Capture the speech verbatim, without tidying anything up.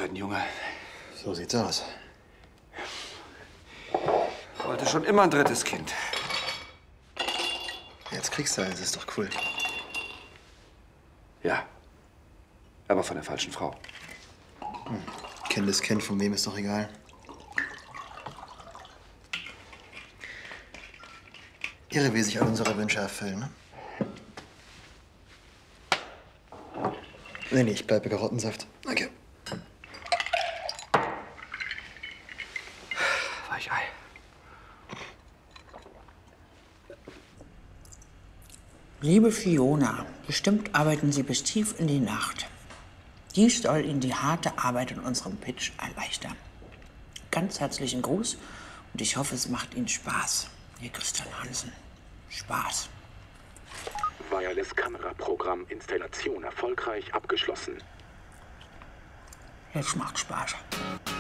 wird ein Junge. So sieht's aus. Wollte schon immer ein drittes Kind. Jetzt kriegst du eins, ist doch cool. Ja, aber von der falschen Frau. Hm. Kind ist Kind, von wem ist doch egal. Irre, wie sich all unsere Wünsche erfüllen, ne? Nee, nee, ich bleib bei Karottensaft. Danke. Weichei. Liebe Fiona, bestimmt arbeiten Sie bis tief in die Nacht. Dies soll Ihnen die harte Arbeit in unserem Pitch erleichtern. Ganz herzlichen Gruß und ich hoffe, es macht Ihnen Spaß. Ihr Christian Hansen. Spaß. Wireless-Kameraprogramm Installation erfolgreich abgeschlossen. Jetzt macht Spaß.